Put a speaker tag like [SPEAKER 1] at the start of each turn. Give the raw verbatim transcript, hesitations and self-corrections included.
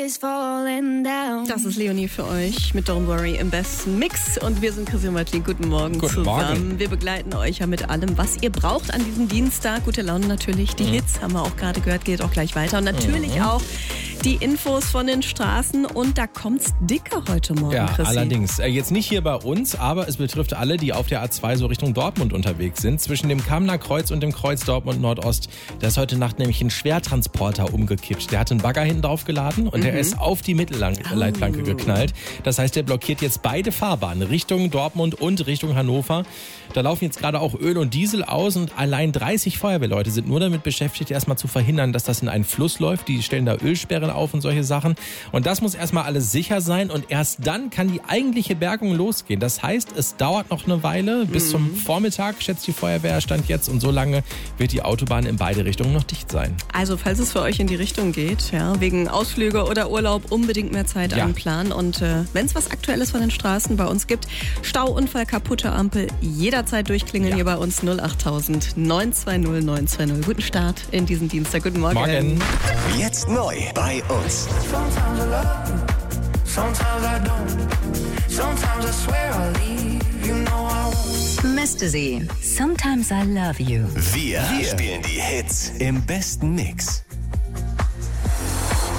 [SPEAKER 1] Das ist Leonie für euch mit Don't Worry im besten Mix. Und wir sind Chrissy und Martin. Guten Morgen
[SPEAKER 2] Guten
[SPEAKER 1] zusammen.
[SPEAKER 2] Morgen.
[SPEAKER 1] Wir begleiten euch ja mit allem, was ihr braucht an diesem Dienstag. Gute Laune natürlich. Die mhm. Hits haben wir auch gerade gehört, geht auch gleich weiter. Und natürlich mhm. auch die Infos von den Straßen. Und da kommt's dicker heute Morgen,
[SPEAKER 2] Ja,
[SPEAKER 1] Chrissy.
[SPEAKER 2] allerdings. Äh, jetzt nicht hier bei uns, aber es betrifft alle, die auf der A zwei so Richtung Dortmund unterwegs sind. Zwischen dem Kamener Kreuz und dem Kreuz Dortmund Nordost. Da ist heute Nacht nämlich ein Schwertransporter umgekippt. Der hat einen Bagger hinten drauf geladen und mhm. der ist auf die Mittelleitplanke oh. geknallt. Das heißt, der blockiert jetzt beide Fahrbahnen, Richtung Dortmund und Richtung Hannover. Da laufen jetzt gerade auch Öl und Diesel aus und allein dreißig Feuerwehrleute sind nur damit beschäftigt, erstmal zu verhindern, dass das in einen Fluss läuft. Die stellen da Ölsperren auf und solche Sachen. Und das muss erstmal alles sicher sein und erst dann kann die eigentliche Bergung losgehen. Das heißt, es dauert noch eine Weile, bis mhm. zum Vormittag, schätzt die Feuerwehr, stand jetzt, und so lange wird die Autobahn in beide Richtungen noch dicht sein.
[SPEAKER 1] Also falls es für euch in die Richtung geht, ja, wegen Ausflüge oder Urlaub, unbedingt mehr Zeit
[SPEAKER 2] Ja.
[SPEAKER 1] einplanen. Und äh, wenn es was Aktuelles von den Straßen bei uns gibt, Stauunfall, kaputte Ampel, jederzeit durchklingeln
[SPEAKER 2] Ja.
[SPEAKER 1] hier bei uns null achttausend neun zwei null neun zwei null. Guten Start in diesen Dienstag. Guten Morgen.
[SPEAKER 2] Morgen.
[SPEAKER 3] Jetzt neu bei uns.
[SPEAKER 4] Sometimes I love you, sometimes I don't. Sometimes I swear I'll leave, you know I won't.
[SPEAKER 5] Mister Z, sometimes I love you.
[SPEAKER 3] Wir, Wir spielen die Hits im besten Mix.